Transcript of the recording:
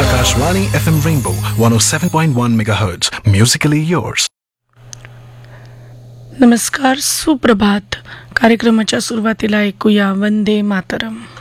Akashvani FM Rainbow 107.1 MHz. Musically yours. नमस्कार, सुप्रभात. कार्यक्रमाच्या सुरुवातीला ऐकूया वंदे मातरम.